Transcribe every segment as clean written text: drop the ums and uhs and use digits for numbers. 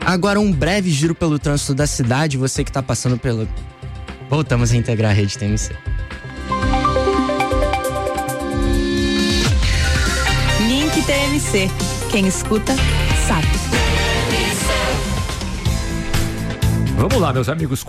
Agora, um breve giro pelo trânsito da cidade, você que está passando pelo... Voltamos a integrar a rede TMC. Link TMC. Quem escuta, sabe. Vamos lá, meus amigos,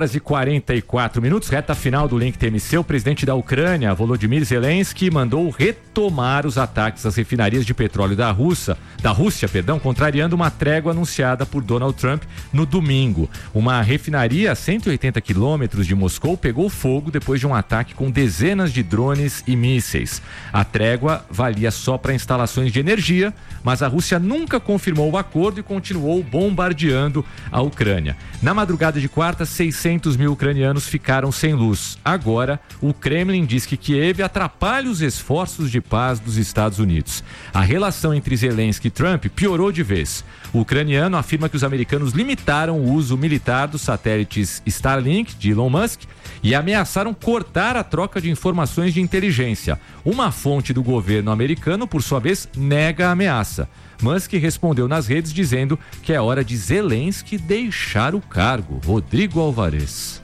4h44, reta final do Link TMC. O presidente da Ucrânia, Volodymyr Zelensky, mandou retomar os ataques às refinarias de petróleo da Rússia, contrariando uma trégua anunciada por Donald Trump no domingo. Uma refinaria a 180 quilômetros de Moscou pegou fogo depois de um ataque com dezenas de drones e mísseis. A trégua valia só para instalações de energia, mas a Rússia nunca confirmou o acordo e continuou bombardeando a Ucrânia. Na madrugada de quarta, 600 mil ucranianos ficaram sem luz. Agora, o Kremlin diz que Kiev atrapalha os esforços de paz dos Estados Unidos. A relação entre Zelensky e Trump piorou de vez. O ucraniano afirma que os americanos limitaram o uso militar dos satélites Starlink de Elon Musk e ameaçaram cortar a troca de informações de inteligência. Uma fonte do governo americano, por sua vez, nega a ameaça. Musk respondeu nas redes dizendo que é hora de Zelensky deixar o cargo. Rodrigo Alvarez.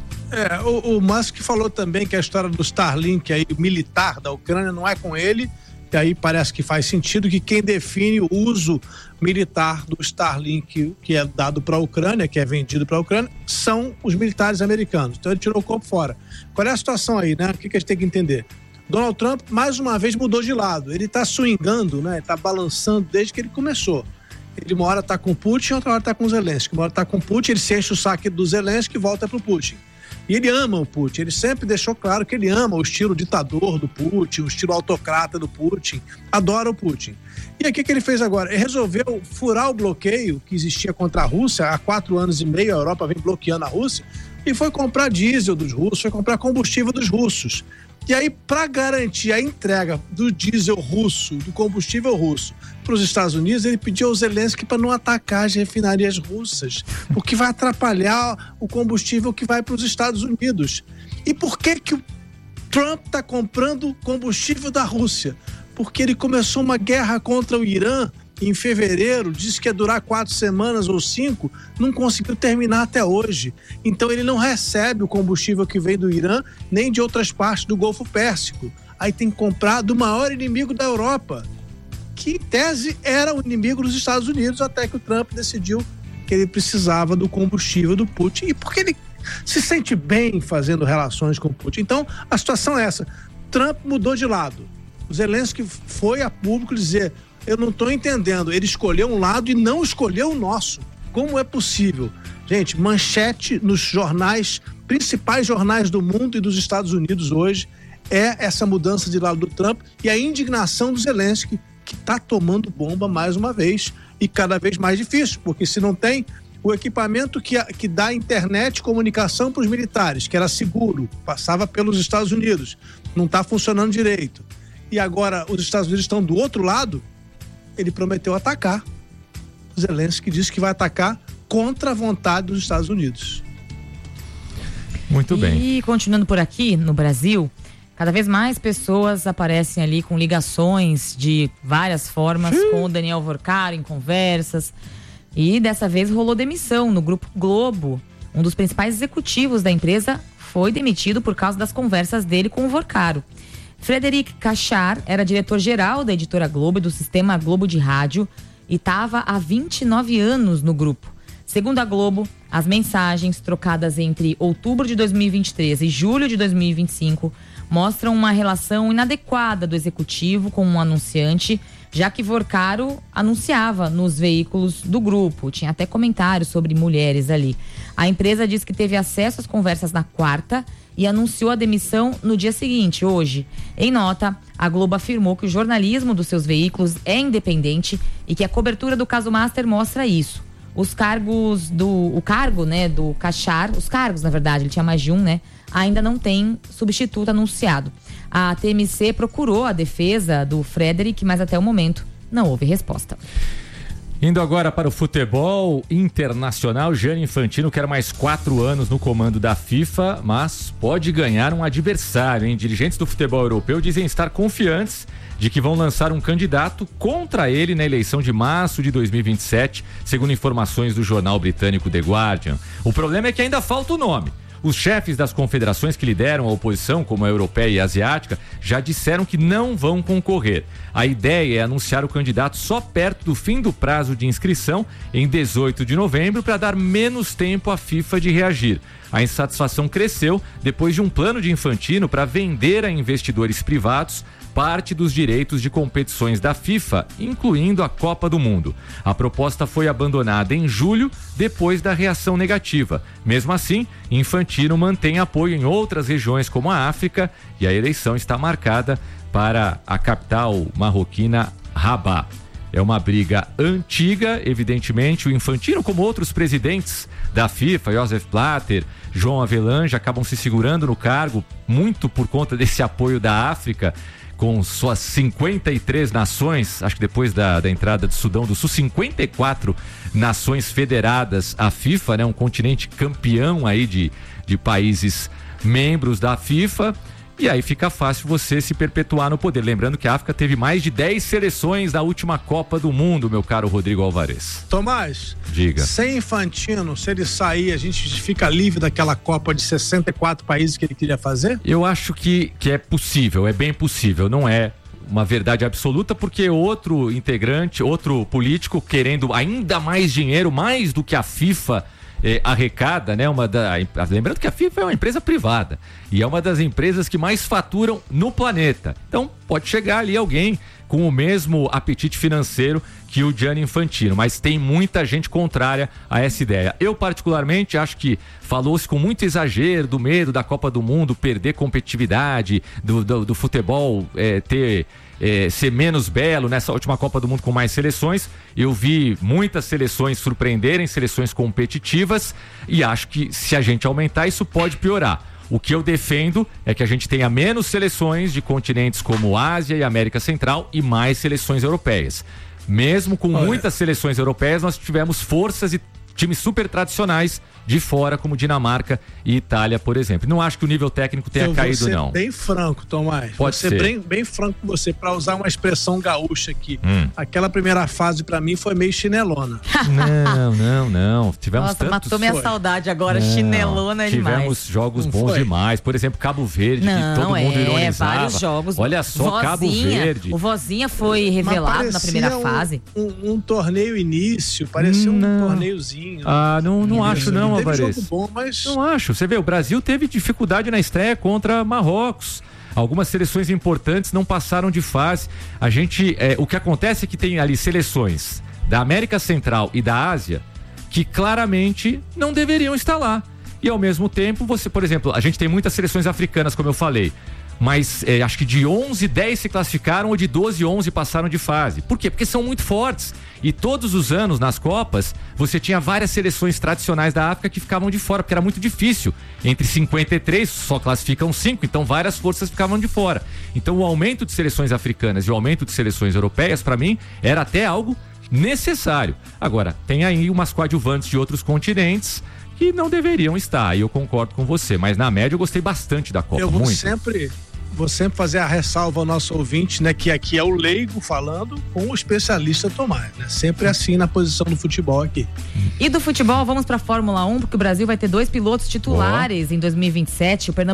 O Musk falou também que a história do Starlink aí, militar da Ucrânia, não é com ele, e aí parece que faz sentido que quem define o uso militar do Starlink que é dado para a Ucrânia, que é vendido para a Ucrânia, são os militares americanos. Então ele tirou o corpo fora. Qual é a situação aí, né? O que a gente tem que entender? Donald Trump, mais uma vez, mudou de lado. Ele está swingando, né? Está balançando desde que ele começou. Ele uma hora está com o Putin, outra hora está com o Zelensky. Uma hora está com o Putin, ele se enche o saco do Zelensky e volta para o Putin. E ele ama o Putin, ele sempre deixou claro que ele ama o estilo ditador do Putin, o estilo autocrata do Putin, adora o Putin. E aí o que ele fez agora? Ele resolveu furar o bloqueio que existia contra a Rússia. Há 4 anos e meio a Europa vem bloqueando a Rússia e foi comprar diesel dos russos, foi comprar combustível dos russos. E aí, para garantir a entrega do diesel russo, do combustível russo para os Estados Unidos, ele pediu ao Zelensky para não atacar as refinarias russas, porque vai atrapalhar o combustível que vai para os Estados Unidos. E por que o Trump está comprando combustível da Rússia? Porque ele começou uma guerra contra o Irã em fevereiro, disse que ia durar 4 semanas ou 5, não conseguiu terminar até hoje. Então ele não recebe o combustível que vem do Irã, nem de outras partes do Golfo Pérsico. Aí tem que comprar do maior inimigo da Europa, que em tese era o inimigo dos Estados Unidos, até que o Trump decidiu que ele precisava do combustível do Putin, e porque ele se sente bem fazendo relações com o Putin. Então a situação é essa, Trump mudou de lado. O Zelensky foi a público dizer: eu não estou entendendo, ele escolheu um lado e não escolheu o nosso. Como é possível? Gente, manchete nos jornais, principais jornais do mundo e dos Estados Unidos hoje, é essa mudança de lado do Trump e a indignação do Zelensky, que está tomando bomba mais uma vez e cada vez mais difícil, porque se não tem o equipamento que dá internet e comunicação para os militares, que era seguro, passava pelos Estados Unidos, não está funcionando direito. E agora os Estados Unidos estão do outro lado, ele prometeu atacar. O Zelensky disse que vai atacar contra a vontade dos Estados Unidos. Muito bem. E continuando por aqui, no Brasil, cada vez mais pessoas aparecem ali com ligações de várias formas com o Daniel Vorcaro em conversas. E dessa vez rolou demissão no Grupo Globo. Um dos principais executivos da empresa foi demitido por causa das conversas dele com o Vorcaro. Frederic Cachar era diretor-geral da Editora Globo e do Sistema Globo de Rádio e estava há 29 anos no grupo. Segundo a Globo, as mensagens trocadas entre outubro de 2023 e julho de 2025 mostram uma relação inadequada do executivo com um anunciante, já que Vorcaro anunciava nos veículos do grupo. Tinha até comentários sobre mulheres ali. A empresa diz que teve acesso às conversas na quarta e anunciou a demissão no dia seguinte, hoje. Em nota, a Globo afirmou que o jornalismo dos seus veículos é independente e que a cobertura do caso Master mostra isso. O cargo do Cachar, os cargos, na verdade, ele tinha mais de um, né? Ainda não tem substituto anunciado. A TMC procurou a defesa do Frederic, mas até o momento não houve resposta. Indo agora para o futebol internacional, Gianni Infantino quer mais 4 anos no comando da FIFA, mas pode ganhar um adversário, hein? Dirigentes do futebol europeu dizem estar confiantes de que vão lançar um candidato contra ele na eleição de março de 2027, segundo informações do jornal britânico The Guardian. O problema é que ainda falta o nome. Os chefes das confederações que lideram a oposição, como a europeia e a asiática, já disseram que não vão concorrer. A ideia é anunciar o candidato só perto do fim do prazo de inscrição, em 18 de novembro, para dar menos tempo à FIFA de reagir. A insatisfação cresceu depois de um plano de Infantino para vender a investidores privados parte dos direitos de competições da FIFA, incluindo a Copa do Mundo. A proposta foi abandonada em julho, depois da reação negativa. Mesmo assim, Infantino mantém apoio em outras regiões como a África e a eleição está marcada para a capital marroquina, Rabat. É uma briga antiga, evidentemente. O Infantino, como outros presidentes da FIFA, Joseph Blatter, João Avelange, acabam se segurando no cargo muito por conta desse apoio da África, com suas 53 nações, acho que depois da entrada do Sudão do Sul, 54 nações federadas à FIFA, né? Um continente campeão aí de países membros da FIFA. E aí fica fácil você se perpetuar no poder. Lembrando que a África teve mais de 10 seleções na última Copa do Mundo, meu caro Rodrigo Alvarez. Tomás, diga. Sem Infantino, se ele sair, a gente fica livre daquela Copa de 64 países que ele queria fazer? Eu acho que é possível, é bem possível. Não é uma verdade absoluta, porque outro integrante, outro político querendo ainda mais dinheiro, mais do que a FIFA arrecada, né? Lembrando que a FIFA é uma empresa privada e é uma das empresas que mais faturam no planeta. Então pode chegar ali alguém com o mesmo apetite financeiro que o Gianni Infantino, mas tem muita gente contrária a essa ideia. Eu particularmente acho que falou-se com muito exagero do medo da Copa do Mundo perder competitividade, do futebol ser menos belo nessa última Copa do Mundo com mais seleções. Eu vi muitas seleções surpreenderem, seleções competitivas, e acho que se a gente aumentar isso pode piorar. O que eu defendo é que a gente tenha menos seleções de continentes como Ásia e América Central e mais seleções europeias. Mesmo com muitas seleções europeias, nós tivemos forças e times super tradicionais de fora, como Dinamarca e Itália, por exemplo. Não acho que o nível técnico tenha caído, não. Bem franco, Tomás. Pode ser. Bem franco com você, para usar uma expressão gaúcha aqui. Aquela primeira fase, para mim, foi meio chinelona. Não. Tivemos Nossa, matou minha saudade agora. Chinelona é demais. Tivemos jogos bons demais. Por exemplo, Cabo Verde, que todo mundo ironizava. Vários jogos. Olha só, Vozinha, Cabo Verde. O Vozinha foi revelado na primeira fase. Um torneio parecia um torneiozinho. Não acho não, Alvarez. Jogo bom, mas... Não acho. Você vê, o Brasil teve dificuldade na estreia contra Marrocos. Algumas seleções importantes não passaram de fase. O que acontece é que tem ali seleções da América Central e da Ásia que claramente não deveriam estar lá. E ao mesmo tempo, por exemplo, a gente tem muitas seleções africanas, como eu falei. Mas acho que de 11, 10 se classificaram, ou de 12, 11 passaram de fase. Por quê? Porque são muito fortes. E todos os anos, nas Copas, você tinha várias seleções tradicionais da África que ficavam de fora, porque era muito difícil. Entre 53, só classificam 5, então várias forças ficavam de fora. Então o aumento de seleções africanas e o aumento de seleções europeias, para mim, era até algo necessário. Agora, tem aí umas coadjuvantes de outros continentes que não deveriam estar, e eu concordo com você, mas na média eu gostei bastante da Copa. Vou sempre fazer a ressalva ao nosso ouvinte, né, que aqui é o leigo falando com o especialista Tomás, né? Sempre assim na posição do futebol aqui. E do futebol, vamos para a Fórmula 1, porque o Brasil vai ter 2 pilotos titulares em 2027. O